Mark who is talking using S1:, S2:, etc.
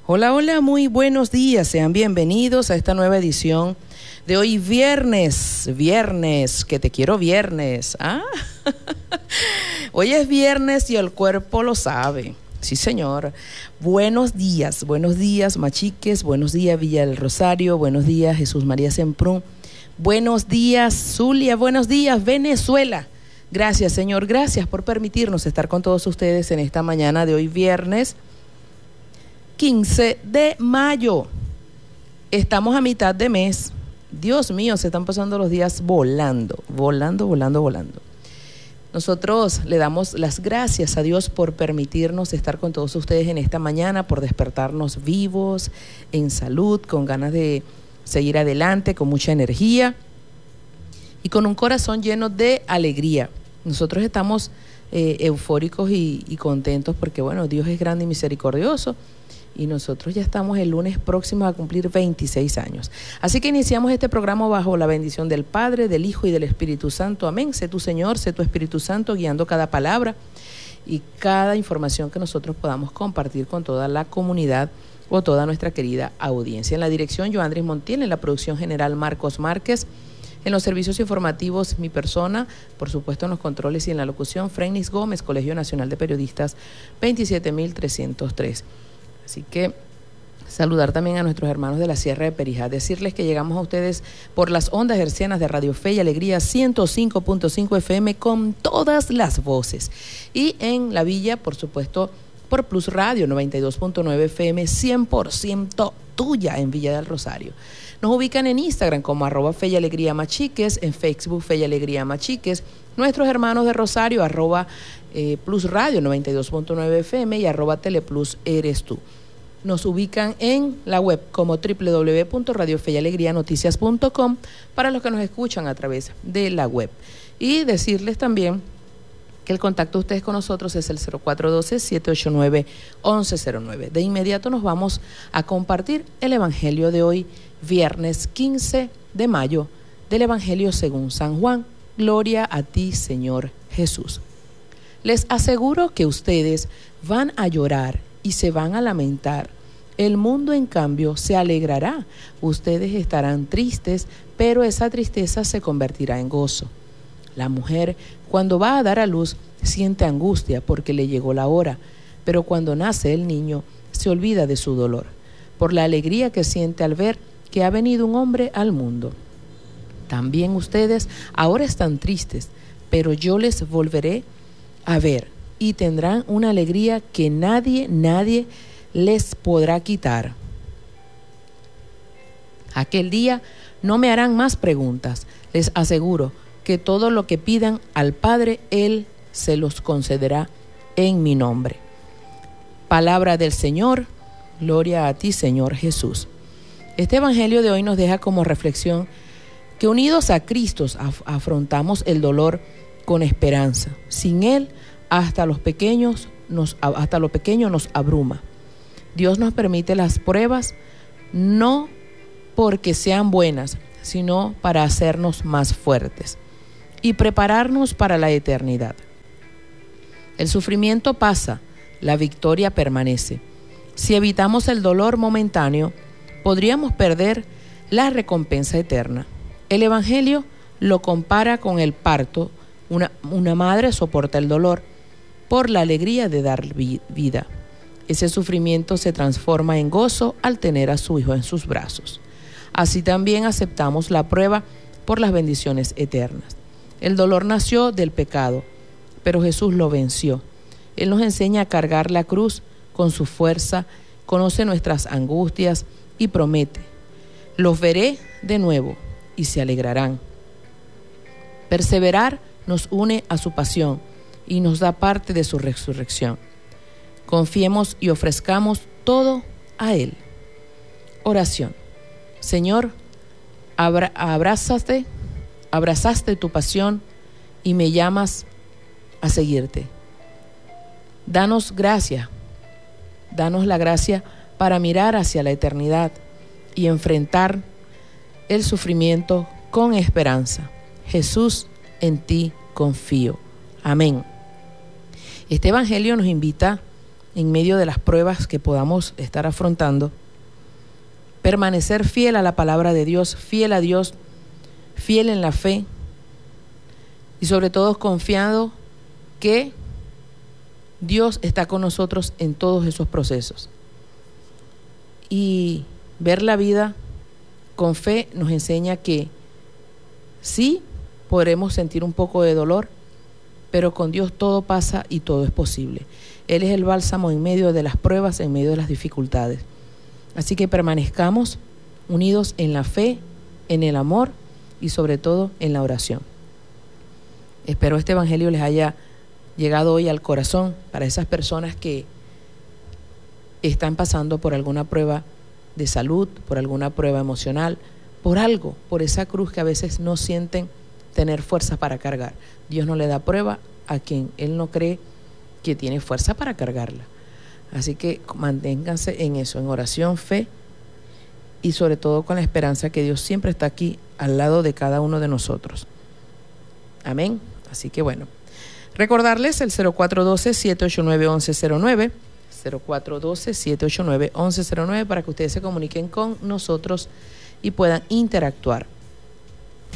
S1: Hola, hola, muy buenos días. Sean bienvenidos a esta nueva edición de hoy viernes, que te quiero viernes. ¿Ah? Hoy es viernes y el cuerpo lo sabe. Sí, señor. Buenos días, Machiques, buenos días Villa del Rosario, buenos días Jesús María Semprún, buenos días Zulia, buenos días Venezuela. Gracias, Señor, gracias por permitirnos estar con todos ustedes en esta mañana de hoy viernes 15 de mayo. Estamos a mitad de mes. Dios mío, se están pasando los días volando. Nosotros le damos las gracias a Dios por permitirnos estar con todos ustedes en esta mañana, por despertarnos vivos, en salud, con ganas de seguir adelante, con mucha energía y con un corazón lleno de alegría. Nosotros estamos eufóricos y contentos porque, bueno, Dios es grande y misericordioso. Y nosotros ya estamos el lunes próximo a cumplir 26 años. Así que iniciamos este programa bajo la bendición del Padre, del Hijo y del Espíritu Santo. Amén. Sé tu Señor, sé tu Espíritu Santo guiando cada palabra y cada información que nosotros podamos compartir con toda la comunidad o toda nuestra querida audiencia. En la dirección, Joandris Montiel, en la producción general, Marcos Márquez. En los servicios informativos, mi persona, por supuesto en los controles y en la locución, Freinis Gómez, Colegio Nacional de Periodistas, 27303. Así que saludar también a nuestros hermanos de la Sierra de Perijá, decirles que llegamos a ustedes por las ondas hercianas de Radio Fe y Alegría 105.5 FM con todas las voces. Y en la Villa, por supuesto, por Plus Radio 92.9 FM 100% tuya en Villa del Rosario. Nos ubican en Instagram como @Fe y Alegría Machiques, en Facebook Fe y Alegría Machiques, nuestros hermanos de Rosario Plus Radio 92.9 FM y @Teleplus eres tú. Nos ubican en la web como www.radiofeyalegrianoticias.com para los que nos escuchan a través de la web. Y decirles también que el contacto de ustedes con nosotros es el 0412-789-1109. De inmediato nos vamos a compartir el Evangelio de hoy, viernes 15 de mayo, del Evangelio según San Juan. Gloria a ti, Señor Jesús. Les aseguro que ustedes van a llorar y se van a lamentar. El mundo, en cambio, se alegrará. Ustedes estarán tristes, pero esa tristeza se convertirá en gozo. La mujer, cuando va a dar a luz, siente angustia porque le llegó la hora, pero cuando nace el niño, se olvida de su dolor, por la alegría que siente al ver que ha venido un hombre al mundo. También ustedes ahora están tristes, pero yo les volveré a ver y tendrán una alegría que nadie les podrá quitar. Aquel día no me harán más preguntas. Les aseguro que todo lo que pidan al Padre, Él se los concederá en mi nombre. Palabra del Señor. Gloria a ti, Señor Jesús. Este Evangelio de hoy nos deja como reflexión que unidos a Cristo afrontamos el dolor con esperanza. Sin Él, hasta lo pequeño nos abruma. Dios nos permite las pruebas no porque sean buenas, sino para hacernos más fuertes y prepararnos para la eternidad. El sufrimiento pasa, la victoria permanece. Si evitamos el dolor momentáneo, podríamos perder la recompensa eterna. El Evangelio lo compara con el parto. Una madre soporta el dolor por la alegría de dar vida. Ese sufrimiento se transforma en gozo al tener a su hijo en sus brazos. Así también aceptamos la prueba por las bendiciones eternas. El dolor nació del pecado, pero Jesús lo venció. Él nos enseña a cargar la cruz con su fuerza, conoce nuestras angustias y promete: los veré de nuevo y se alegrarán. Perseverar nos une a su pasión y nos da parte de su resurrección. Confiemos y ofrezcamos todo a Él. Oración. Señor, abrazaste tu pasión y me llamas a seguirte. Danos gracia, danos la gracia para mirar hacia la eternidad y enfrentar el sufrimiento con esperanza. Jesús, en ti confío. Amén. Este Evangelio nos invita en medio de las pruebas que podamos estar afrontando, permanecer fiel a la palabra de Dios, fiel a Dios, fiel en la fe y sobre todo confiado que Dios está con nosotros en todos esos procesos. Y ver la vida con fe nos enseña que sí podremos sentir un poco de dolor, pero con Dios todo pasa y todo es posible. Él es el bálsamo en medio de las pruebas, en medio de las dificultades. Así que permanezcamos unidos en la fe, en el amor y sobre todo en la oración. Espero este evangelio les haya llegado hoy al corazón para esas personas que están pasando por alguna prueba de salud, por alguna prueba emocional, por algo, por esa cruz que a veces no sienten tener fuerza para cargar. Dios no le da prueba a quien Él no cree que tiene fuerza para cargarla. Así que manténganse en eso, en oración, fe y sobre todo con la esperanza que Dios siempre está aquí al lado de cada uno de nosotros. Amén. Así que bueno, recordarles el 0412-789-1109, 0412-789-1109 para que ustedes se comuniquen con nosotros y puedan interactuar.